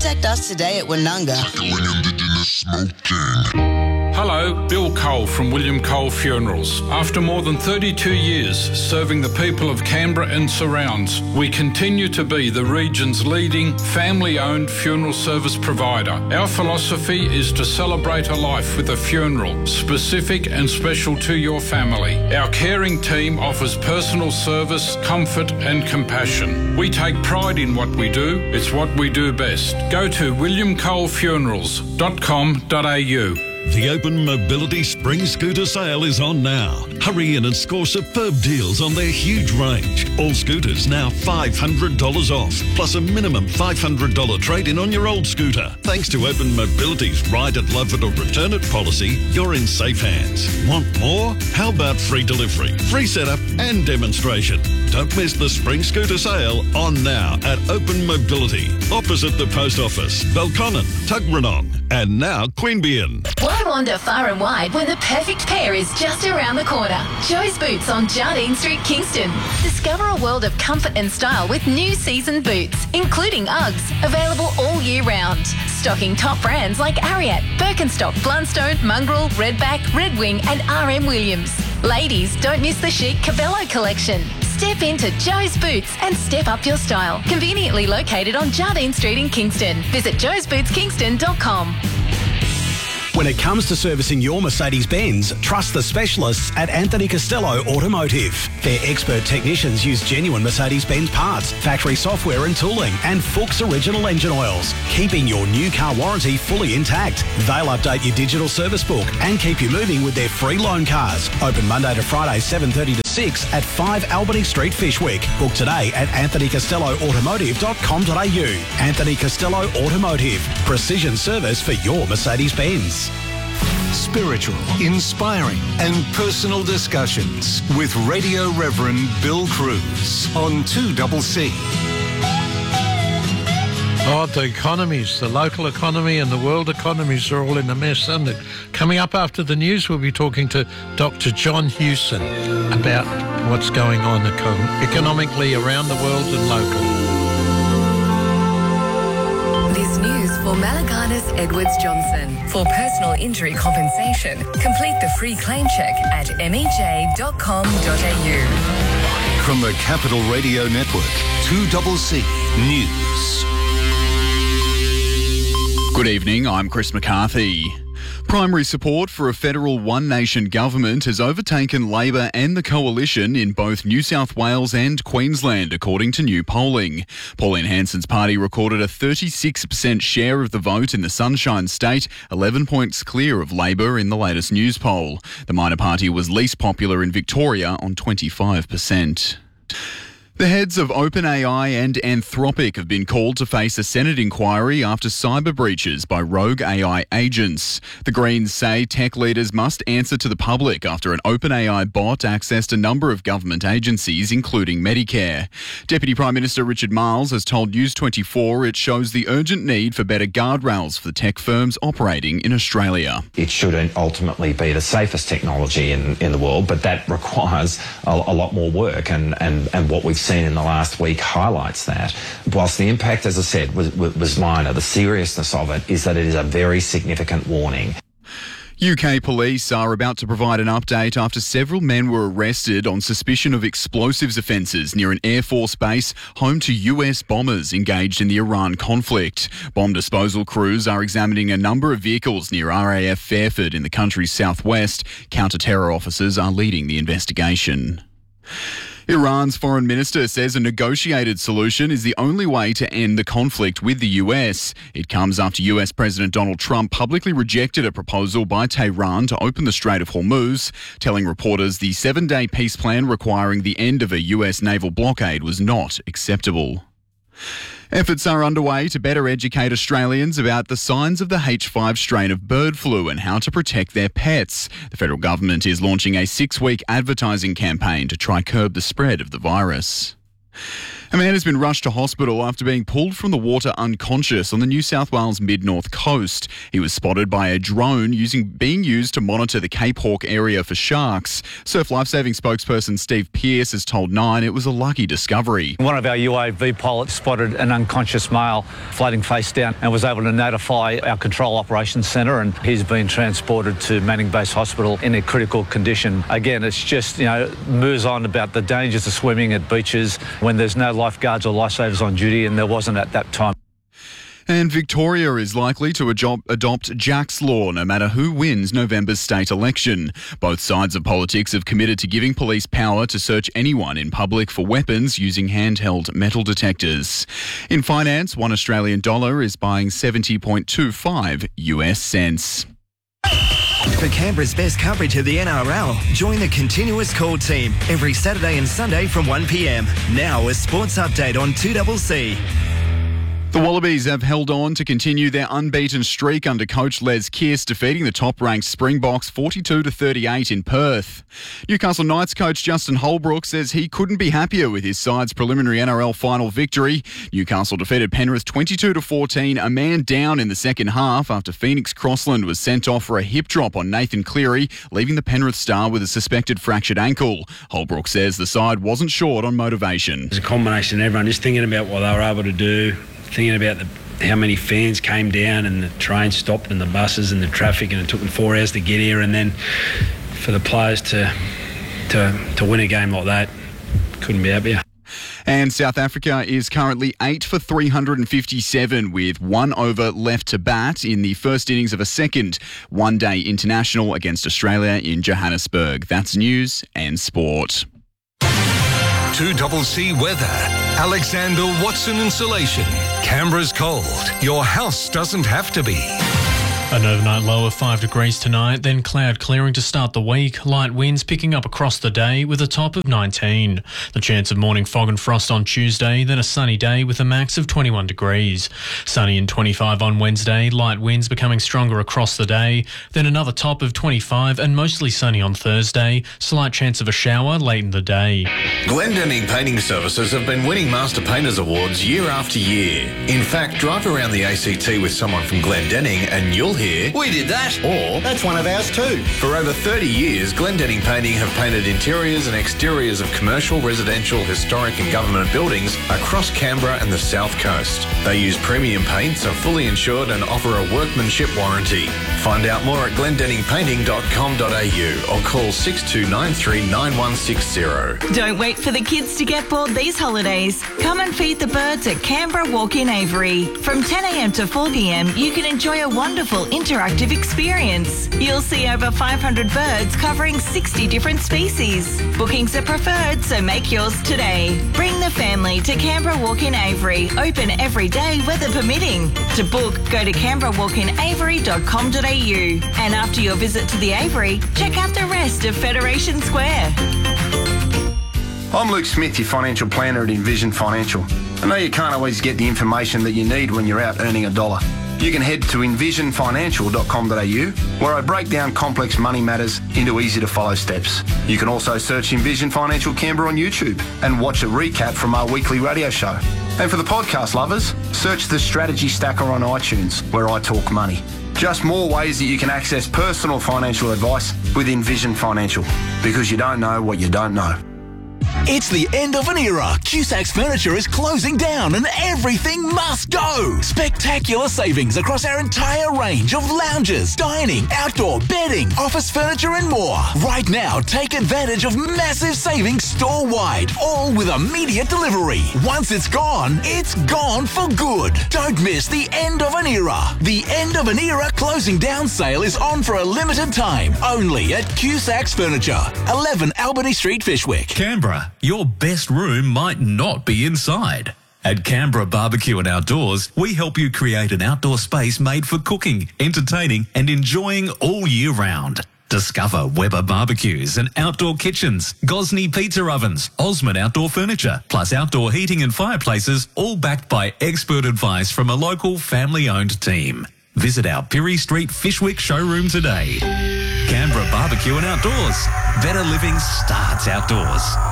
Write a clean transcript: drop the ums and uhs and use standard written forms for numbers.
Contact us today at Winunga. Hello, Bill Cole from William Cole Funerals. After more than 32 years serving the people of Canberra and surrounds, we continue to be the region's leading family-owned funeral service provider. Our philosophy is to celebrate a life with a funeral, specific and special to your family. Our caring team offers personal service, comfort and compassion. We take pride in what we do. It's what we do best. Go to williamcolefunerals.com.au. The Open Mobility Spring Scooter sale is on now. Hurry in and score superb deals on their huge range. All scooters now $500 off, plus a minimum $500 trade-in on your old scooter. Thanks to Open Mobility's Ride it, Love it or Return it policy, you're in safe hands. Want more? How about free delivery, free setup and demonstration? Don't miss the Spring Scooter sale on now at Open Mobility, opposite the Post Office, Belconnen, Tuggeranong, and now Queanbeyan. Why wander far and wide when the perfect pair is just around the corner? Joe's Boots on Jardine Street, Kingston. Discover a world of comfort and style with new season boots, including Uggs, available all year round. Stocking top brands like Ariat, Birkenstock, Blundstone, Mongrel, Redback, Red Wing and RM Williams. Ladies, don't miss the chic Cabello collection. Step into Joe's Boots and step up your style. Conveniently located on Jardine Street in Kingston. Visit joesbootskingston.com. When it comes to servicing your Mercedes-Benz, trust the specialists at Anthony Costello Automotive. Their expert technicians use genuine Mercedes-Benz parts, factory software and tooling, and Fuchs original engine oils, keeping your new car warranty fully intact. They'll update your digital service book and keep you moving with their free loan cars. Open Monday to Friday, 7:30 to 6 at 5 Albany Street, Fyshwick. Book today at anthonycostelloautomotive.com.au. Anthony Costello Automotive. Precision service for your Mercedes-Benz. Spiritual, inspiring and personal discussions with Radio Reverend Bill Cruz on 2CC. Oh, the economies, the local economy and the world economies are all in a mess, aren't they? Coming up after the news, we'll be talking to Dr. John Hewson about what's going on economically around the world and local. This news for Malaganas Edwards Johnson. For personal injury compensation, complete the free claim check at mej.com.au. From the Capital Radio Network, 2CC News. Good evening, I'm Chris McCarthy. Primary support for a federal One Nation government has overtaken Labor and the Coalition in both New South Wales and Queensland, according to new polling. Pauline Hanson's party recorded a 36% share of the vote in the Sunshine State, 11 points clear of Labor in the latest news poll. The minor party was least popular in Victoria on 25%. The heads of OpenAI and Anthropic have been called to face a Senate inquiry after cyber breaches by rogue AI agents. The Greens say tech leaders must answer to the public after an OpenAI bot accessed a number of government agencies, including Medicare. Deputy Prime Minister Richard Marles has told News 24 it shows the urgent need for better guardrails for tech firms operating in Australia. It should ultimately be the safest technology in the world, but that requires a lot more work, and what we've seen in the last week highlights that. Whilst the impact, as I said, was minor, the seriousness of it is that it is a very significant warning. UK police are about to provide an update after several men were arrested on suspicion of explosives offences near an Air Force base home to US bombers engaged in the Iran conflict. Bomb disposal crews are examining a number of vehicles near RAF Fairford in the country's southwest. Counter-terror officers are leading the investigation. Iran's foreign minister says a negotiated solution is the only way to end the conflict with the US. It comes after US President Donald Trump publicly rejected a proposal by Tehran to open the Strait of Hormuz, telling reporters the 7-day peace plan requiring the end of a US naval blockade was not acceptable. Efforts are underway to better educate Australians about the signs of the H5 strain of bird flu and how to protect their pets. The federal government is launching a 6-week advertising campaign to try curb the spread of the virus. A man has been rushed to hospital after being pulled from the water unconscious on the New South Wales mid-north coast. He was spotted by a drone being used to monitor the Cape Hawke area for sharks. Surf Lifesaving spokesperson Steve Pearce has told Nine it was a lucky discovery. One of our UAV pilots spotted an unconscious male floating face down and was able to notify our control operations centre, and he's been transported to Manning Base Hospital in a critical condition. Again, it's just, moves on about the dangers of swimming at beaches when there's no lifeguards or lifesavers on duty, and there wasn't at that time. And Victoria is likely to adopt Jack's Law no matter who wins November's state election. Both sides of politics have committed to giving police power to search anyone in public for weapons using handheld metal detectors. In finance, $1 Australian is buying 70.25 US cents. For Canberra's best coverage of the NRL, join the Continuous Call team every Saturday and Sunday from 1 p.m. Now a sports update on 2CC. The Wallabies have held on to continue their unbeaten streak under coach Les Kiss, defeating the top-ranked Springboks 42-38 in Perth. Newcastle Knights coach Justin Holbrook says he couldn't be happier with his side's preliminary NRL final victory. Newcastle defeated Penrith 22-14, a man down in the second half after Phoenix Crossland was sent off for a hip drop on Nathan Cleary, leaving the Penrith star with a suspected fractured ankle. Holbrook says the side wasn't short on motivation. It's a combination of everyone just thinking about what they were able to do, thinking about how many fans came down and the train stopped and the buses and the traffic, and it took them 4 hours to get here, and then for the players to win a game like that, couldn't be happier. And South Africa is currently 8 for 357 with 1 over left to bat in the first innings of a second one-day international against Australia in Johannesburg. That's news and sport. 2CC weather. Alexander Watson Insulation. Canberra's cold. Your house doesn't have to be. An overnight low of 5 degrees tonight, then cloud clearing to start the week. Light winds picking up across the day with a top of 19. The chance of morning fog and frost on Tuesday, then a sunny day with a max of 21 degrees. Sunny and 25 on Wednesday, light winds becoming stronger across the day, then another top of 25 and mostly sunny on Thursday. Slight chance of a shower late in the day. Glendinning Painting Services have been winning Master Painters Awards year after year. In fact, drive around the ACT with someone from Glendinning and you'll hear, "We did that," or "That's one of ours too." For over 30 years, Glendinning Painting have painted interiors and exteriors of commercial, residential, historic and government buildings across Canberra and the South Coast. They use premium paints, are fully insured and offer a workmanship warranty. Find out more at glendenningpainting.com.au or call 62939160. Don't wait for the kids to get bored these holidays. Come and feed the birds at Canberra Walk-in Avery. From 10 a.m. to 4 p.m, you can enjoy a wonderful interactive experience. You'll see over 500 birds covering 60 different species. Bookings are preferred, so make yours today. Bring the family to Canberra Walk-in Avery, open every day, weather permitting. To book, go to canberrawalkinavery.com.au. And after your visit to the Avery, check out the rest of Federation Square. I'm Luke Smith, your financial planner at Envision Financial. I know you can't always get the information that you need when you're out earning a dollar. You can head to envisionfinancial.com.au, where I break down complex money matters into easy-to-follow steps. You can also search Envision Financial Canberra on YouTube and watch a recap from our weekly radio show. And for the podcast lovers, search the Strategy Stacker on iTunes, where I talk money. Just more ways that you can access personal financial advice with Envision Financial, because you don't know what you don't know. It's the end of an era. Cusac's Furniture is closing down and everything must go. Spectacular savings across our entire range of lounges, dining, outdoor, bedding, office furniture and more. Right now, take advantage of massive savings store-wide, all with immediate delivery. Once it's gone for good. Don't miss the end of an era. The end of an era closing down sale is on for a limited time, only at Cusac's Furniture, 11 Albany Street, Fishwick. Canberra, your best room might not be inside. At Canberra Barbecue and Outdoors, we help you create an outdoor space made for cooking, entertaining and enjoying all year round. Discover Weber barbecues and outdoor kitchens, Gosney pizza ovens, Osmond outdoor furniture, plus outdoor heating and fireplaces, all backed by expert advice from a local family-owned team. Visit our Pirie Street Fishwick showroom today. Canberra Barbecue and Outdoors. Better living starts outdoors.